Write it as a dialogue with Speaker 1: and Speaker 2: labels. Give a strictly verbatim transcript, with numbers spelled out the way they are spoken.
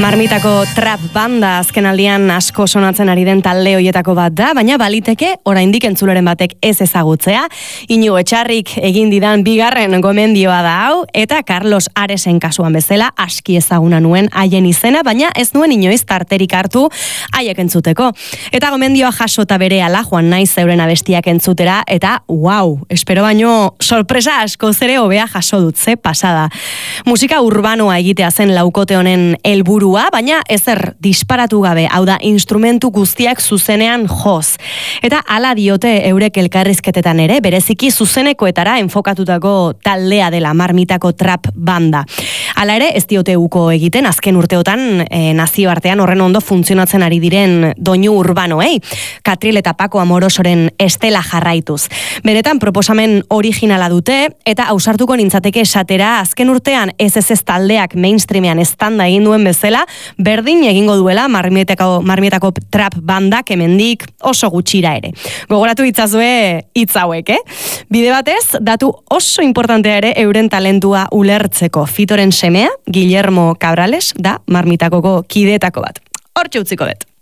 Speaker 1: Marmitako trap banda azkenaldian asko sonatzen ari den talde hoietako bat da, baina baliteke oraindik entzuleren batek ez ezagutzea. Iñigo Etxarrik egin didan bigarren gomendioa da hau, eta Carlos Aresen kasuan bezala aski ezaguna nuen haien izena, baina ez nuen inoiz tarterik hartu haiek entzuteko. Eta gomendioa jasota berehala joan naiz zeuren abestiak entzutera, eta wow, espero baino sorpresa asko zere hobea jaso dut, ze pasada. Musika urbanoa egitea zen laukote honen helburu, baina ezer disparatu gabe, hau da instrumentu guztiak zuzenean joz. Eta hala diote eurek elkarrizketetan ere, bereziki zuzenekoetara enfokatutako taldea dela Marmitako trap banda. Hala ere, ez diote uko egiten, azken urteotan e, nazioartean horren ondo funtzionatzen ari diren doinu urbanoei, Katril eta Paco Amorosoren estela jarraituz. Benetan proposamen originala dute, eta ausartuko nintzateke esatera, azken urtean ez ez ez taldeak mainstreamean estanda egin duen bezala, berdin egingo duela Marmitako, Marmitako trap bandak hemendik oso gutxira ere. Gogoratu itzazue hitz hauek, eh? Bide batez, datu oso importantea ere euren talentua ulertzeko. Fitoren semea, Guillermo Cabrales, da Marmitakoko kidetako bat. Hortxe utziko bet.